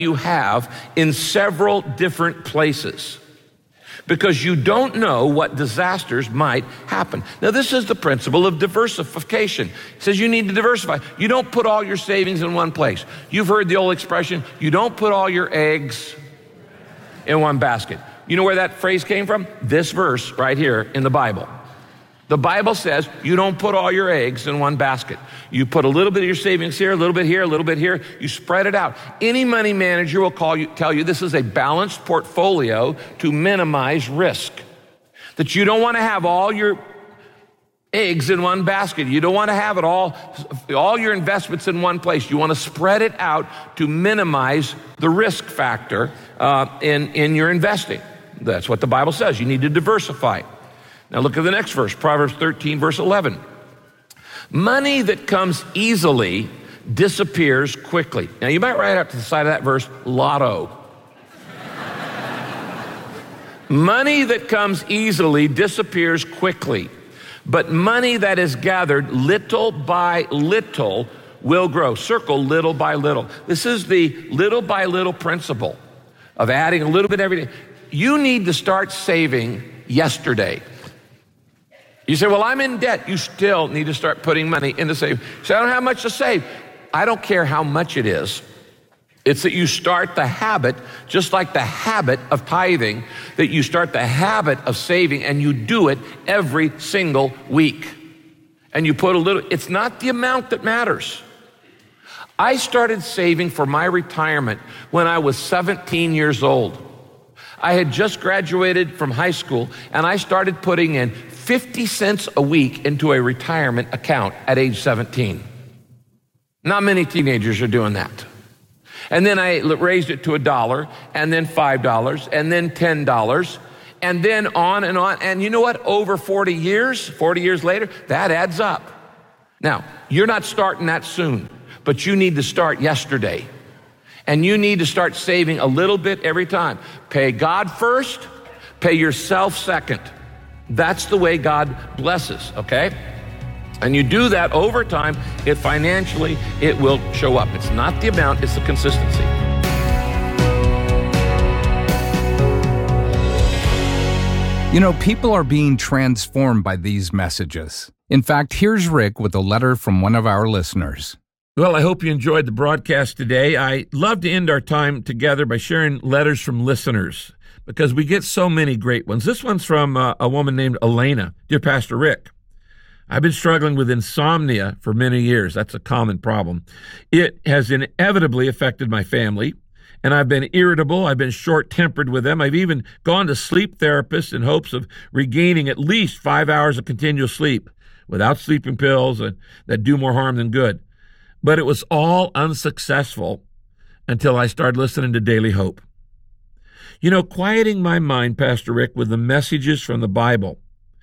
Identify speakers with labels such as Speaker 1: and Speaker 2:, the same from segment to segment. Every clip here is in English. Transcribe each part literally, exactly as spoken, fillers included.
Speaker 1: you have in several different places because you don't know what disasters might happen. Now, this is the principle of diversification. It says you need to diversify. You don't put all your savings in one place. You've heard the old expression, you don't put all your eggs in one basket. You know where that phrase came from? This verse right here in the Bible. The Bible says you don't put all your eggs in one basket. You put a little bit of your savings here, a little bit here, a little bit here. You spread it out. Any money manager will call you, tell you this is a balanced portfolio to minimize risk. That you don't want to have all your eggs in one basket. You don't want to have it all, all your investments in one place. You want to spread it out to minimize the risk factor uh, in, in your investing. That's what the Bible says. You need to diversify. Now look at the next verse, Proverbs thirteen, verse eleven. Money that comes easily disappears quickly. Now you might write out to the side of that verse, lotto. Money that comes easily disappears quickly, but money that is gathered little by little will grow. Circle little by little. This is the little by little principle of adding a little bit every day. You need to start saving yesterday. You say, well, I'm in debt. You still need to start putting money into saving. You say, I don't have much to save. I don't care how much it is. It's that you start the habit, just like the habit of tithing, that you start the habit of saving and you do it every single week. And you put a little, it's not the amount that matters. I started saving for my retirement when I was seventeen years old. I had just graduated from high school and I started putting in fifty cents a week into a retirement account at age seventeen. Not many teenagers are doing that. And then I raised it to a dollar, and then five dollars, and then ten dollars, and then on and on. And you know what? Over forty years, forty years later, that adds up. Now, you're not starting that soon, but you need to start yesterday. And you need to start saving a little bit every time. Pay God first, pay yourself second. That's the way God blesses, okay? And you do that over time, it financially, it will show up. It's not the amount, it's the consistency.
Speaker 2: You know, people are being transformed by these messages. In fact, here's Rick with a letter from one of our listeners.
Speaker 1: Well, I hope you enjoyed the broadcast today. I love to end our time together by sharing letters from listeners because we get so many great ones. This one's from uh, a woman named Elena. Dear Pastor Rick, I've been struggling with insomnia for many years. That's a common problem. It has inevitably affected my family, and I've been irritable. I've been short-tempered with them. I've even gone to sleep therapists in hopes of regaining at least five hours of continuous sleep without sleeping pills and, that do more harm than good. But it was all unsuccessful until I started listening to Daily Hope. You know, quieting my mind, Pastor Rick, with the messages from the Bible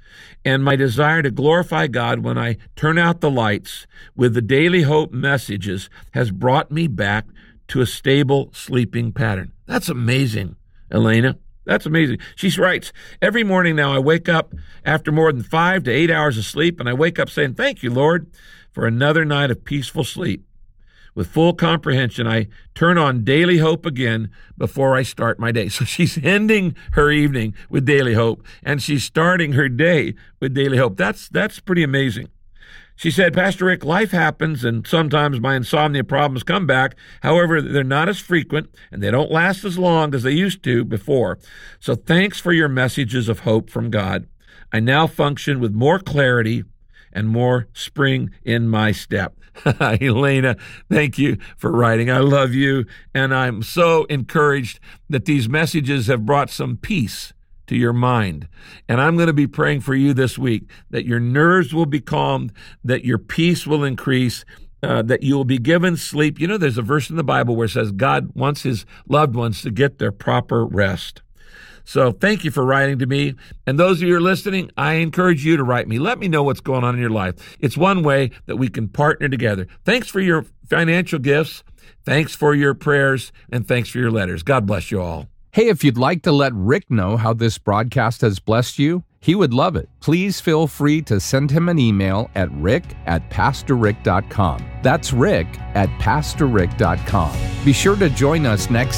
Speaker 1: and my desire to glorify God when I turn out the lights with the Daily Hope messages has brought me back to a stable sleeping pattern. That's amazing, Elena. That's amazing. She writes, every morning now I wake up after more than five to eight hours of sleep, and I wake up saying, thank you, Lord, for another night of peaceful sleep. With full comprehension, I turn on Daily Hope again before I start my day. So she's ending her evening with Daily Hope, and she's starting her day with Daily Hope. That's that's pretty amazing. She said, Pastor Rick, life happens, and sometimes my insomnia problems come back. However, they're not as frequent, and they don't last as long as they used to before. So thanks for your messages of hope from God. I now function with more clarity and more spring in my step. Elena, thank you for writing. I love you, and I'm so encouraged that these messages have brought some peace to your mind. And I'm going to be praying for you this week that your nerves will be calmed, that your peace will increase, uh, that you will be given sleep. You know, there's a verse in the Bible where it says God wants his loved ones to get their proper rest. So thank you for writing to me. And those of you who are listening, I encourage you to write me. Let me know what's going on in your life. It's one way that we can partner together. Thanks for your financial gifts. Thanks for your prayers. And thanks for your letters. God bless you all.
Speaker 2: Hey, if you'd like to let Rick know how this broadcast has blessed you, He would love it. Please feel free to send him an email at rick at pastor rick dot com. That's rick at pastor rick dot com. Be sure to join us next